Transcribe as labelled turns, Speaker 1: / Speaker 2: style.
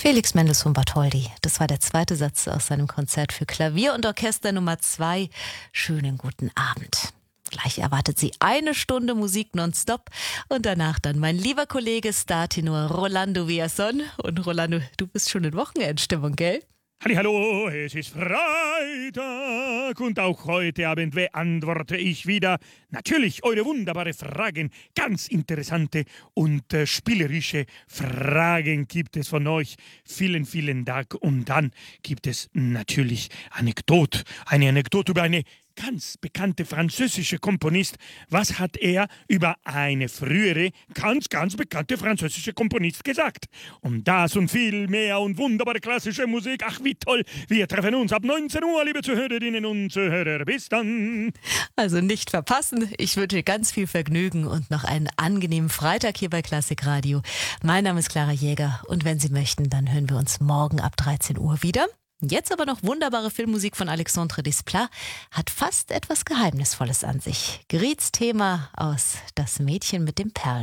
Speaker 1: Felix Mendelssohn Bartholdy, das war der zweite Satz aus seinem Konzert für Klavier und Orchester Nummer 2. Schönen guten Abend. Gleich erwartet Sie eine Stunde Musik nonstop und danach dann mein lieber Kollege Startenor Rolando Villazón. Und Rolando, du bist schon in Wochenendstimmung, gell?
Speaker 2: Hallo, es ist Freitag und auch heute Abend beantworte ich wieder natürlich eure wunderbare Fragen. Ganz interessante und spielerische Fragen gibt es von euch. Vielen, vielen Dank. Und dann gibt es natürlich eine Anekdote über eine ganz bekannte französische Komponist. Was hat er über eine frühere, ganz bekannte französische Komponist gesagt? Und das und viel mehr und wunderbare klassische Musik. Ach, wie toll. Wir treffen uns ab 19 Uhr, liebe Zuhörerinnen und Zuhörer. Bis dann.
Speaker 1: Also nicht verpassen. Ich wünsche ganz viel Vergnügen und noch einen angenehmen Freitag hier bei Klassik Radio. Mein Name ist Clara Jäger und wenn Sie möchten, dann hören wir uns morgen ab 13 Uhr wieder. Jetzt aber noch wunderbare Filmmusik von Alexandre Desplat, hat fast etwas Geheimnisvolles an sich. Griets Thema aus Das Mädchen mit dem Perlenband.